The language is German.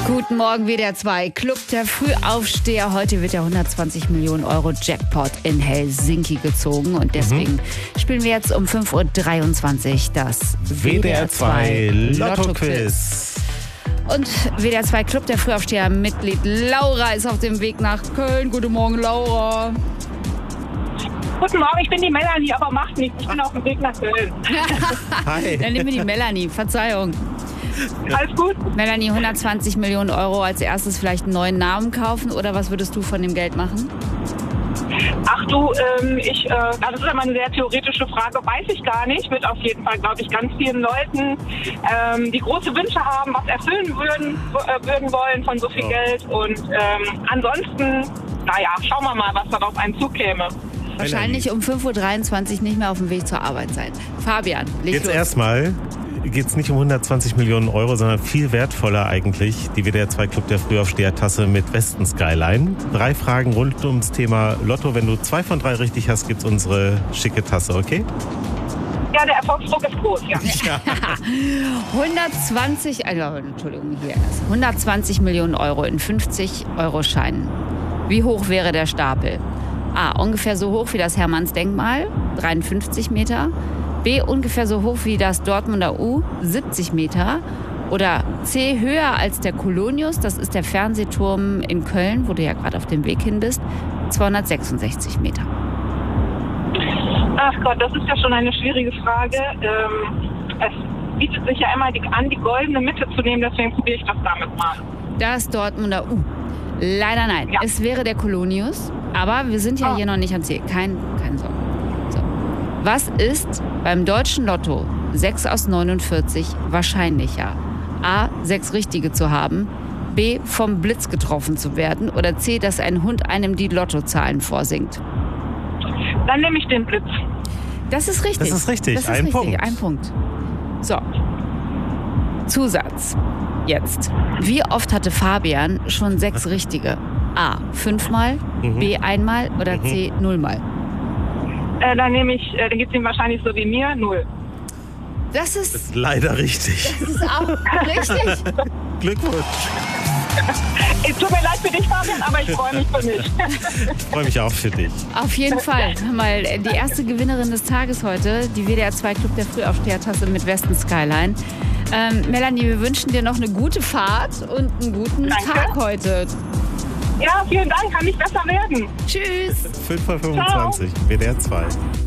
Guten Morgen, WDR 2. Club der Frühaufsteher. Heute wird der 120 Millionen Euro Jackpot in Helsinki gezogen. Und deswegen spielen wir jetzt um 5.23 Uhr das WDR 2 Lotto-Quiz. Und WDR 2 Club der Frühaufsteher Mitglied Laura ist auf dem Weg nach Köln. Guten Morgen, Laura. Guten Morgen, ich bin die Melanie, aber macht nichts. Ich bin auf dem Weg nach Köln. Hi. Dann nehmen wir die Melanie. Verzeihung. Alles gut? Melanie, 120 Millionen Euro als erstes vielleicht einen neuen Namen kaufen oder was würdest du von dem Geld machen? Ach du, das ist immer eine sehr theoretische Frage, weiß ich gar nicht. Wird auf jeden Fall, glaube ich, ganz vielen Leuten, die große Wünsche haben, was erfüllen würden wollen von so viel Geld. Und ansonsten, naja, schauen wir mal, was da auf einen zukäme. Wahrscheinlich um 5.23 Uhr nicht mehr auf dem Weg zur Arbeit sein. Fabian, leg Jetzt los. erstmal geht es nicht um 120 Millionen Euro, sondern viel wertvoller eigentlich. Die WDR 2 Club der Frühaufsteher-Tasse mit Westen Skyline. 3 Fragen rund ums Thema Lotto. Wenn du 2 von 3 richtig hast, gibt's unsere schicke Tasse, okay? Ja, der Erfolgsdruck ist groß, ja. 120 Millionen Euro in 50-Euro-Scheinen. Wie hoch wäre der Stapel? A. Ungefähr so hoch wie das Hermannsdenkmal, 53 Meter. B. Ungefähr so hoch wie das Dortmunder U, 70 Meter. Oder C. Höher als der Kolonius, das ist der Fernsehturm in Köln, wo du ja gerade auf dem Weg hin bist, 266 Meter. Ach Gott, das ist ja schon eine schwierige Frage. Es bietet sich ja immer an, die goldene Mitte zu nehmen, deswegen probiere ich das damit mal. Das Dortmunder U. Leider nein. Ja. Es wäre der Kolonius, aber wir sind ja hier noch nicht am Ziel. Kein Sorgen. So. Was ist beim deutschen Lotto 6 aus 49 wahrscheinlicher? A. 6 Richtige zu haben. B. Vom Blitz getroffen zu werden. Oder C. Dass ein Hund einem die Lottozahlen vorsingt. Dann nehme ich den Blitz. Das ist richtig. Das ist richtig. Das ist Ein richtig. Punkt. Ein Punkt. So. Zusatz. Jetzt. Wie oft hatte Fabian schon 6 Richtige? A. 5-mal, B. 1-mal oder C. 0-mal? Dann geht es ihm wahrscheinlich so wie mir, 0. Das ist Leider richtig. auch richtig. Glückwunsch. Es tut mir leid für dich, Fabian, aber ich freue mich für mich. Ich freue mich auch für dich. Auf jeden Fall. Mal die erste Gewinnerin des Tages heute, die WDR 2 Club der Frühaufsteher-Tasse mit Westen Skyline. Melanie, wir wünschen dir noch eine gute Fahrt und einen guten Tag heute. Ja, vielen Dank, kann nicht besser werden. Tschüss. 5 vor 25, WDR 2.